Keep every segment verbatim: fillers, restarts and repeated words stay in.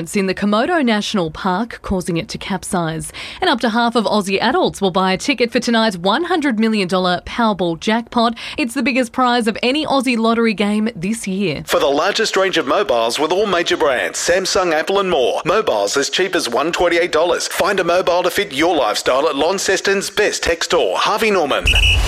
It's in the Komodo National Park, causing it to capsize. And up to half of Aussie adults will buy a ticket for tonight's one hundred million dollars Powerball jackpot. It's the biggest prize of any Aussie lottery game this year. For the largest range of mobiles with all major brands, Samsung, Apple and more. Mobiles as cheap as one hundred twenty-eight dollars. Find a mobile to fit your lifestyle at Launceston's best tech store, Harvey Norman.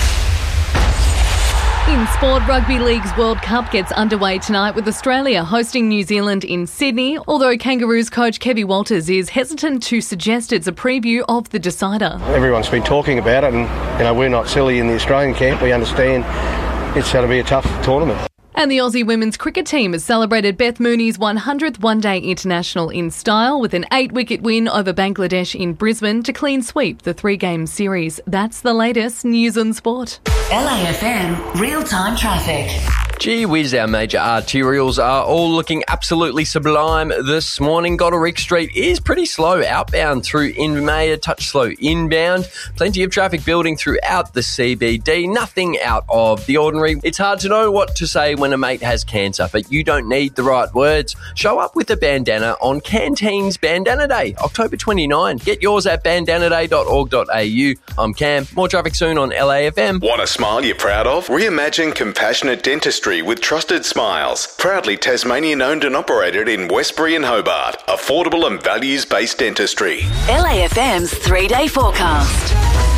In sport, Rugby League's World Cup gets underway tonight with Australia hosting New Zealand in Sydney, although Kangaroos coach Kevin Walters is hesitant to suggest it's a preview of the decider. Everyone's been talking about it and, you know, we're not silly in the Australian camp. We understand it's going to be a tough tournament. And the Aussie women's cricket team has celebrated Beth Mooney's one hundredth one-day international in style with an eight-wicket win over Bangladesh in Brisbane to clean sweep the three-game series. That's the latest news and sport. L A F M real-time traffic. Gee whiz, our major arterials are all looking absolutely sublime this morning. Goderich Street is pretty slow outbound through Invermay, a touch slow inbound. Plenty of traffic building throughout the C B D. Nothing out of the ordinary. It's hard to know what to say when a mate has cancer, but you don't need the right words. Show up with a bandana on Canteen's Bandana Day, October twenty-ninth. Get yours at bandana day dot org dot a u. I'm Cam. More traffic soon on L A F M. Want a smile you're proud of? Reimagine compassionate dentistry with Trusted Smiles. Proudly Tasmanian owned and operated in Westbury and Hobart. Affordable and values-based dentistry. L A F M's three-day forecast.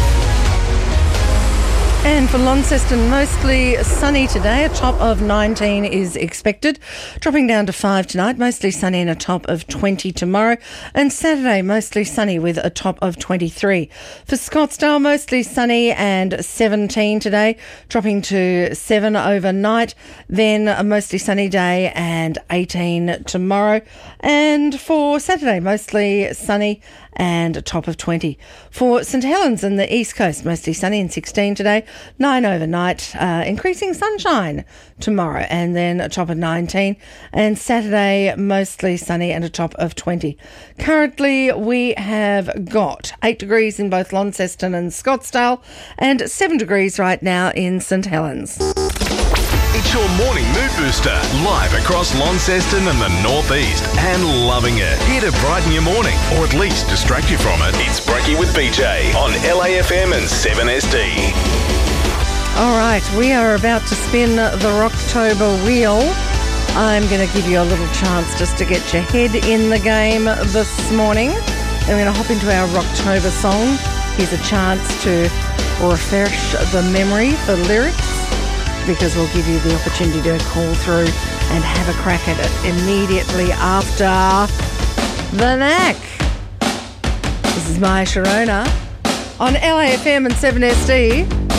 And for Launceston, mostly sunny today. A top of nineteen is expected. Dropping down to five tonight, mostly sunny and a top of twenty tomorrow. And Saturday, mostly sunny with a top of twenty-three. For Scottsdale, mostly sunny and seventeen today, dropping to seven overnight. Then a mostly sunny day and eighteen tomorrow. And for Saturday, mostly sunny and a top of twenty. For St Helens and the East Coast, mostly sunny and sixteen today, nine overnight, uh, increasing sunshine tomorrow, and then a top of nineteen. And Saturday, mostly sunny and a top of twenty. Currently, we have got eight degrees in both Launceston and Scottsdale, and seven degrees right now in St Helens. It's your morning mood booster, live across Launceston and the northeast, and loving it. Here to brighten your morning, or at least distract you from it. It's Brekkie with B J on L A F M and seven S D. All right, we are about to spin the Rocktober wheel. I'm going to give you a little chance just to get your head in the game this morning. And we're going to hop into our Rocktober song. Here's a chance to refresh the memory for lyrics, because we'll give you the opportunity to call through and have a crack at it immediately after the Knack. This is Maya Sharona on L A F M and seven S D.